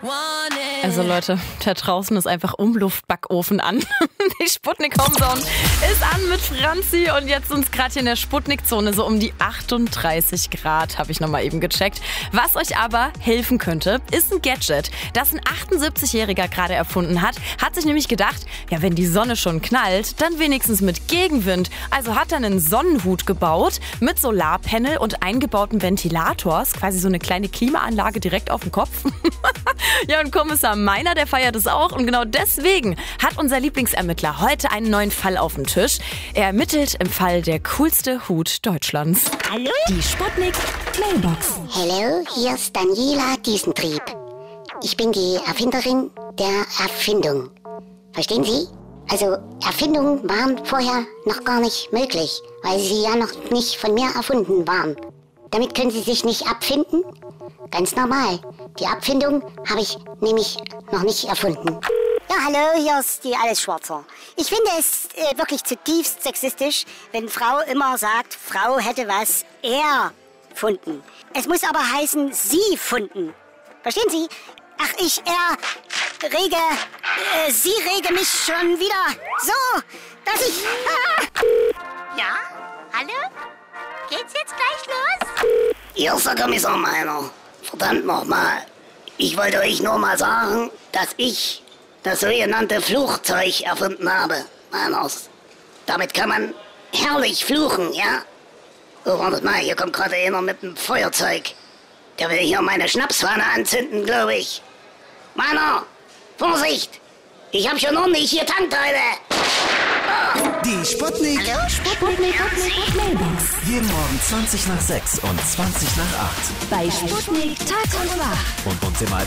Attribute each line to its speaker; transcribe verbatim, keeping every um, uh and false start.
Speaker 1: Also Leute, da draußen ist einfach Umluftbackofen an. Die Sputnik Homezone ist an mit Franzi und jetzt sind es gerade hier in der Sputnik-Zone so um die achtunddreißig Grad, habe ich nochmal eben gecheckt. Was euch aber helfen könnte, ist ein Gadget, das ein achtundsiebzigjähriger gerade erfunden hat. Hat sich nämlich gedacht, ja, wenn die Sonne schon knallt, dann wenigstens mit Gegenwind. Also hat er einen Sonnenhut gebaut mit Solarpanel und eingebauten Ventilators, quasi so eine kleine Klimaanlage direkt auf dem Kopf. Ja, und Kommissar Meiner, der feiert es auch. Und genau deswegen hat unser Lieblingsermittler heute einen neuen Fall auf dem Tisch. Er ermittelt im Fall der coolste Hut Deutschlands.
Speaker 2: Hallo?
Speaker 1: Die Sputnik Mailbox.
Speaker 2: Hallo, hier ist Daniela Diesentrieb. Ich bin die Erfinderin der Erfindung. Verstehen Sie? Also, Erfindungen waren vorher noch gar nicht möglich, weil sie ja noch nicht von mir erfunden waren. Damit können Sie sich nicht abfinden? Ganz normal. Die Abfindung habe ich nämlich noch nicht erfunden. Ja, hallo, hier ist die Alles Schwarzer. Ich finde es äh, wirklich zutiefst sexistisch, wenn Frau immer sagt, Frau hätte was erfunden. Es muss aber heißen, sie funden. Verstehen Sie? Ach, ich errege, äh, Sie rege mich schon wieder so, dass ich... Ah.
Speaker 3: Ja? Hallo? Geht's jetzt gleich los?
Speaker 2: Hier ist der Kommissar Meiner. Verdammt nochmal. Ich wollte euch nur mal sagen, dass ich das sogenannte Fluchzeug erfunden habe. Meiners. Damit kann man herrlich fluchen, ja? Oh, wartet mal, hier kommt gerade einer mit einem Feuerzeug. Der will hier meine Schnapsfahne anzünden, glaube ich. Meiner, Vorsicht! Ich hab schon ordentlich hier Tankteile.
Speaker 4: Die Sputnik.
Speaker 2: Hallo, Sputnik.
Speaker 1: Mailbox.
Speaker 4: Jeden Morgen zwanzig nach sechs und zwanzig nach acht.
Speaker 1: Bei Sputnik Tag und Wach.
Speaker 4: Und uns im